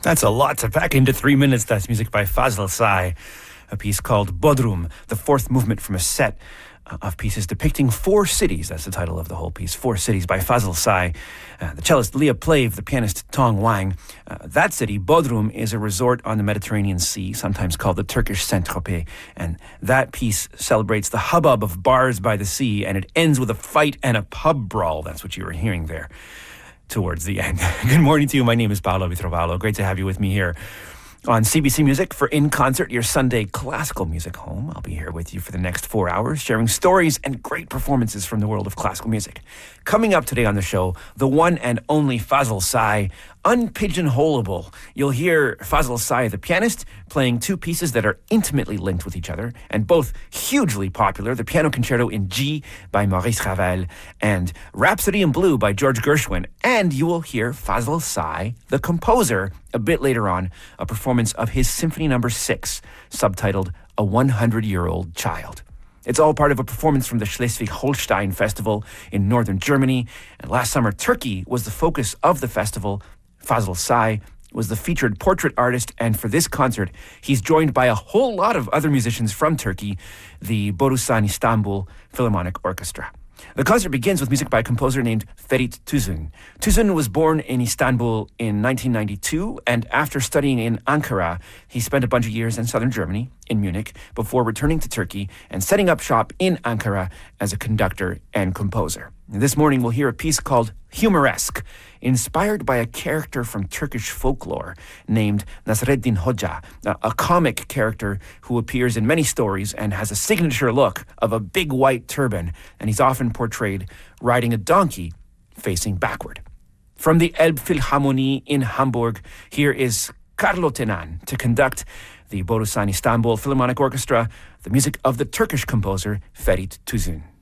That's a lot to pack into 3 minutes. That's music by Fazl Say, a piece called Bodrum, the fourth movement from a set of pieces depicting four cities. That's the title of the whole piece, Four Cities by Fazl Say. The cellist Leah Plave, the pianist Tong Wang. That city, Bodrum, is a resort on the Mediterranean Sea, sometimes called the Turkish Saint-Tropez. And that piece celebrates the hubbub of bars by the sea, and it ends with a fight and a pub brawl. That's what you were hearing there towards the end. Good morning to you. My name is Paolo Vitrovalo. Great to have you with me here on CBC Music for In Concert, your Sunday classical music home. I'll be here with you for the next 4 hours, sharing stories and great performances from the world of classical music. Coming up today on the show, the one and only Fazl Say, unpigeonholable. You'll hear Fazl Say, the pianist, playing two pieces that are intimately linked with each other and both hugely popular, the Piano Concerto in G by Maurice Ravel and Rhapsody in Blue by George Gershwin. And you will hear Fazl Say, the composer, a bit later on, a performance of his Symphony No. 6, subtitled A 100-Year-Old Child. It's all part of a performance from the Schleswig-Holstein Festival in northern Germany. And last summer, Turkey was the focus of the festival. Fazl Say was the featured portrait artist, and for this concert, he's joined by a whole lot of other musicians from Turkey, the Borusan Istanbul Philharmonic Orchestra. The concert begins with music by a composer named Ferit Tuzun. Tuzun was born in Istanbul in 1992, and after studying in Ankara, he spent a bunch of years in southern Germany, in Munich, before returning to Turkey and setting up shop in Ankara as a conductor and composer. This morning, we'll hear a piece called Humoresque, inspired by a character from Turkish folklore named Nasreddin Hoca, a comic character who appears in many stories and has a signature look of a big white turban, and he's often portrayed riding a donkey facing backward. From the Elbphilharmonie in Hamburg, here is Carlo Tenan to conduct the Borusan Istanbul Philharmonic Orchestra, the music of the Turkish composer Ferit Tuzun.